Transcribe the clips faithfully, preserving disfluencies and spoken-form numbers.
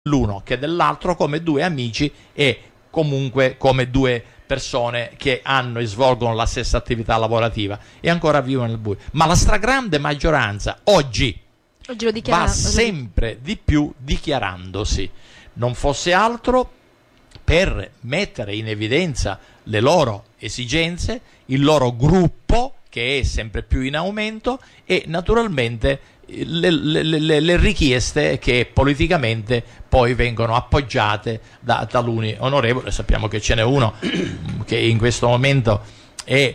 l'uno che dell'altro come due amici e comunque come due persone che hanno e svolgono la stessa attività lavorativa e ancora vivono nel buio. Ma la stragrande maggioranza oggi, oggi lo dichiara, va sempre di più dichiarandosi, non fosse altro per mettere in evidenza le loro esigenze, il loro gruppo che è sempre più in aumento e naturalmente le, le, le, le richieste che politicamente poi vengono appoggiate da taluni onorevoli. Sappiamo che ce n'è uno che in questo momento è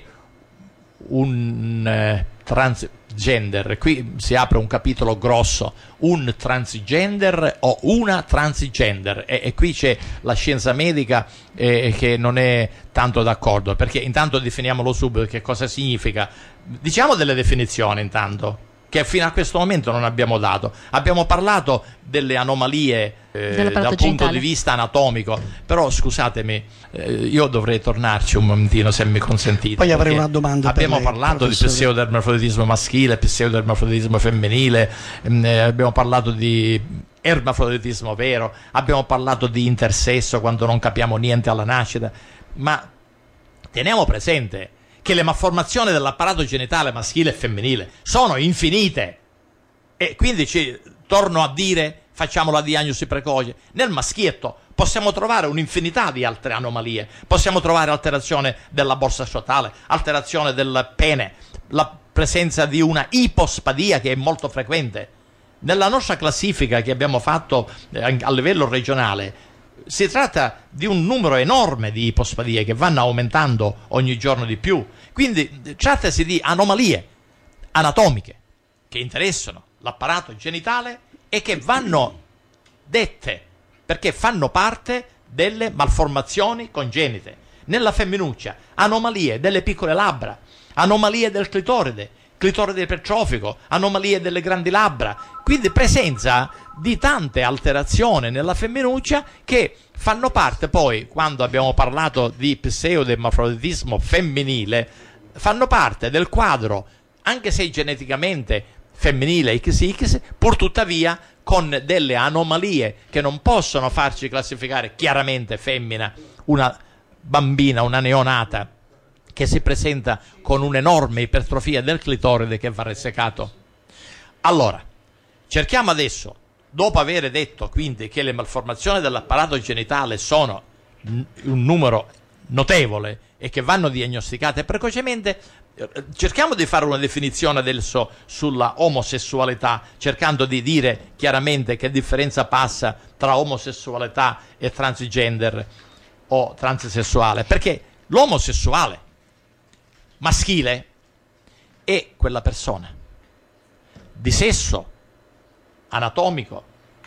un eh, transgender. Qui si apre un capitolo grosso: un transgender o una transgender, e, e qui c'è la scienza medica eh, che non è tanto d'accordo, perché intanto definiamolo subito che cosa significa. Diciamo delle definizioni intanto che fino a questo momento non abbiamo dato. Abbiamo parlato delle anomalie eh, dal punto genitale. Di vista anatomico, però scusatemi, eh, io dovrei tornarci un momentino se mi consentite. Poi avrei una domanda. Abbiamo per lei, parlato professore. di pseudoermafroditismo maschile, pseudoermafroditismo femminile, ehm, eh, abbiamo parlato di ermafroditismo vero, abbiamo parlato di intersesso quando non capiamo niente alla nascita, ma teniamo presente che le malformazioni dell'apparato genitale maschile e femminile sono infinite, e quindi ci, torno a dire, facciamo la diagnosi precoce. Nel maschietto possiamo trovare un'infinità di altre anomalie, possiamo trovare alterazione della borsa sciatale, alterazione del pene, la presenza di una ipospadia che è molto frequente. Nella nostra classifica che abbiamo fatto eh, a livello regionale si tratta di un numero enorme di ipospadie che vanno aumentando ogni giorno di più, quindi trattasi di anomalie anatomiche che interessano l'apparato genitale e che vanno dette perché fanno parte delle malformazioni congenite. Nella femminuccia anomalie delle piccole labbra, anomalie del clitoride, clitoride ipertrofico, anomalie delle grandi labbra, quindi presenza di tante alterazioni nella femminuccia che fanno parte poi, quando abbiamo parlato di pseudoermafroditismo femminile, fanno parte del quadro, anche se geneticamente femminile X X, pur tuttavia con delle anomalie che non possono farci classificare chiaramente femmina, una bambina, una neonata che si presenta con un'enorme ipertrofia del clitoride che va ressecato. Allora, cerchiamo adesso, dopo aver detto quindi che le malformazioni dell'apparato genitale sono un numero notevole e che vanno diagnosticate precocemente, cerchiamo di fare una definizione adesso sulla omosessualità, cercando di dire chiaramente che differenza passa tra omosessualità e transgender o transessuale, perché l'omosessuale maschile è quella persona di sesso anatomico,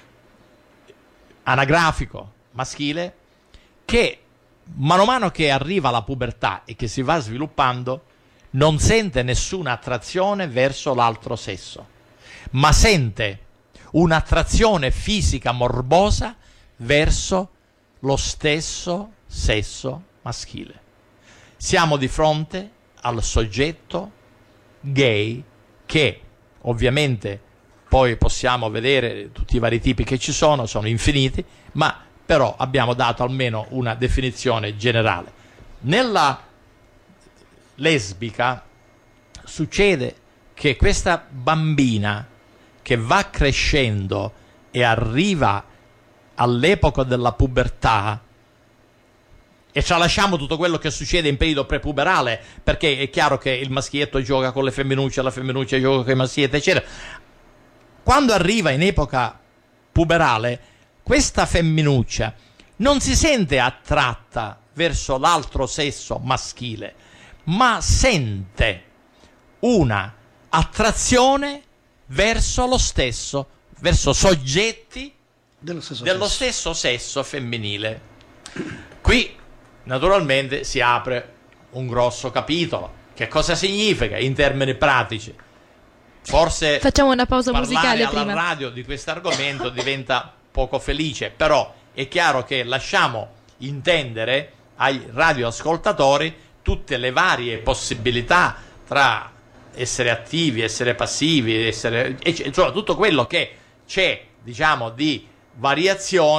anagrafico, maschile, che mano a mano che arriva alla pubertà e che si va sviluppando non sente nessuna attrazione verso l'altro sesso, ma sente un'attrazione fisica morbosa verso lo stesso sesso maschile. Siamo di fronte al soggetto gay che ovviamente poi possiamo vedere tutti i vari tipi che ci sono, sono infiniti, ma però abbiamo dato almeno una definizione generale. Nella lesbica succede che questa bambina che va crescendo e arriva all'epoca della pubertà, e tralasciamo tutto quello che succede in periodo prepuberale, perché è chiaro che il maschietto gioca con le femminucce, la femminuccia gioca con i maschietti, eccetera. Quando arriva in epoca puberale, questa femminuccia non si sente attratta verso l'altro sesso maschile, ma sente una attrazione verso lo stesso, verso soggetti dello stesso, dello sesso. stesso sesso femminile. Qui naturalmente si apre un grosso capitolo. Che cosa significa in termini pratici? Forse facciamo una pausa parlare musicale alla prima. radio di questo argomento diventa poco felice, però è chiaro che lasciamo intendere ai radioascoltatori tutte le varie possibilità tra essere attivi, essere passivi, essere, insomma tutto quello che c'è, diciamo, di variazioni